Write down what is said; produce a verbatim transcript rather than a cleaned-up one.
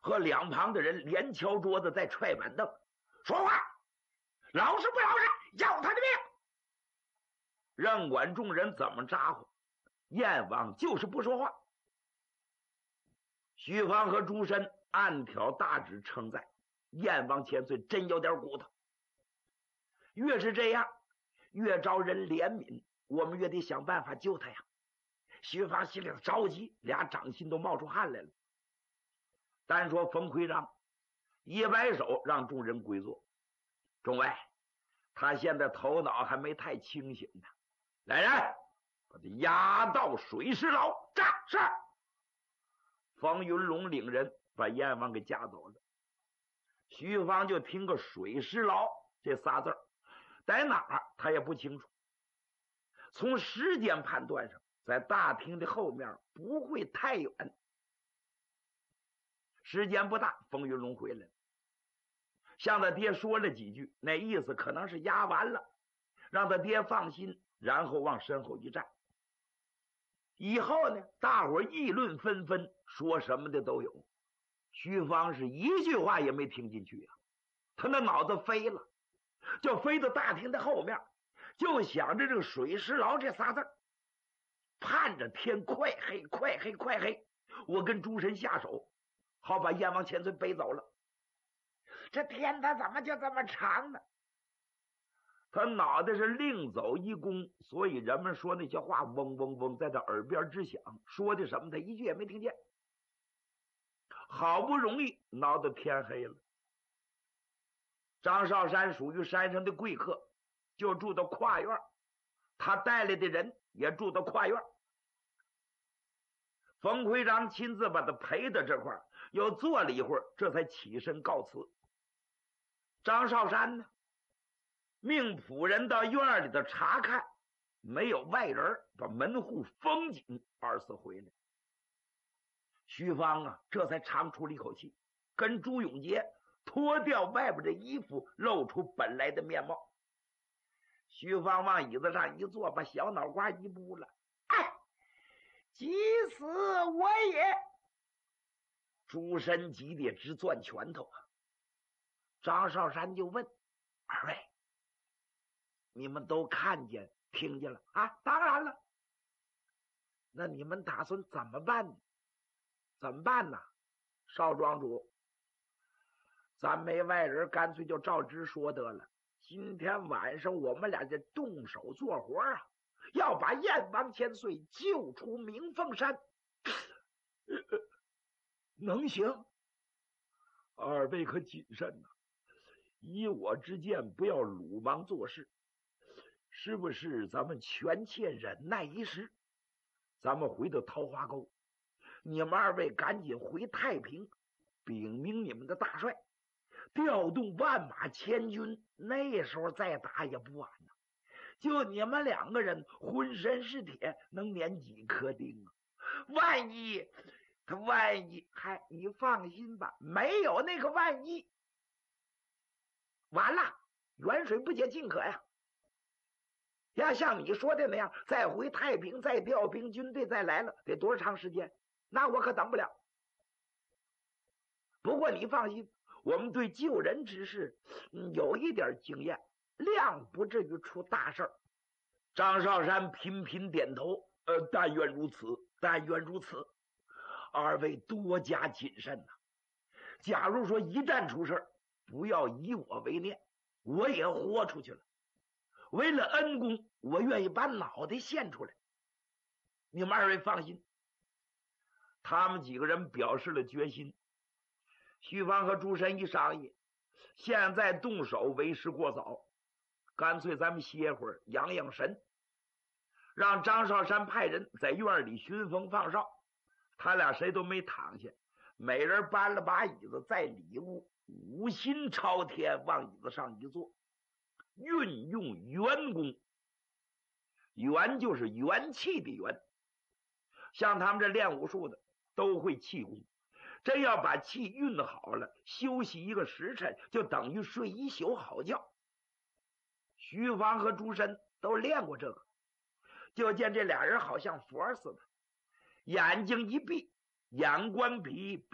和两旁的人连敲桌子在踹板凳，说话老实不老实，要他的命。任管众人怎么咋呼，燕王就是不说话。徐芳和朱深暗挑大指称赞燕王千岁真有点骨头。越是这样，越招人怜悯，我们越得想办法救他呀。徐芳心里着急，俩掌心都冒出汗来了。单说冯奎章一摆手，让众人归坐。众位，他现在头脑还没太清醒呢。来人，把他押到水师牢。战是。冯云龙领人把燕王给押走了。徐芳就听个水师牢这仨字儿，在哪儿他也不清楚。从时间判断上，在大厅的后面不会太远。时间不大，冯云龙回来了，向他爹说了几句，那意思可能是押完了，让他爹放心，然后往身后一站。以后呢，大伙议论纷纷，说什么的都有。徐芳是一句话也没听进去啊，他那脑子飞了，就飞到大厅的后面，就想着这个水师牢这仨字儿，盼着天快黑快黑快黑，我跟诸神下手，好把燕王千岁背走了。这天他怎么就这么长呢？他脑袋是另走一弓，所以人们说那些话嗡嗡嗡在他耳边直响，说的什么他一句也没听见。好不容易闹到天黑了，张少山属于山上的贵客，就住到跨院，他带来的人也住到跨院。冯奎章亲自把他陪到这块儿，又坐了一会儿，这才起身告辞。张少山呢，命仆人到院里头查看，没有外人，把门户封紧，二次回来。徐芳啊，这才长出了一口气，跟朱永杰脱掉外边的衣服，露出本来的面貌。徐芳往椅子上一坐，把小脑瓜一拨了，哎，急死我也！朱深急得直攥拳头啊。张少山就问二位，你们都看见听见了啊？当然了。那你们打算怎么办呢？怎么办呢？少庄主，咱没外人，干脆就照直说得了。今天晚上我们俩就动手做活啊，要把燕王千岁救出鸣凤山。呃呃、能行？二位可谨慎呐、啊！依我之见，不要鲁莽做事，是不是？咱们权且忍耐一时。咱们回到桃花沟，你们二位赶紧回太平，禀明你们的大帅，调动万马千军，那时候再打也不晚呢。就你们两个人浑身是铁，能碾几颗钉啊？万一他万一，嗨，你放心吧，没有那个万一。完了，远水不解近渴呀。要像你说的那样，再回太平，再调兵军队，再来了，得多长时间？那我可等不了。不过你放心，我们对救人之事、嗯、有一点经验，量不至于出大事儿。张少山频频点头，呃，但愿如此，但愿如此。二位多加谨慎呐、啊！假如说一旦出事，不要以我为念，我也豁出去了。为了恩公，我愿意把脑袋献出来。你们二位放心。他们几个人表示了决心。徐芳和朱深一商议，现在动手为时过早，干脆咱们歇会儿，养养神。让张少山派人在院里熏风放哨，他俩谁都没躺下，每人搬了把椅子在里屋，五心朝天，往椅子上一坐，运用元功。元就是元气的元，像他们这练武术的都会气功，真要把气运好了，休息一个时辰就等于睡一宿好觉。徐芳和朱深都练过这个，就见这俩人好像佛似的，眼睛一闭，眼观鼻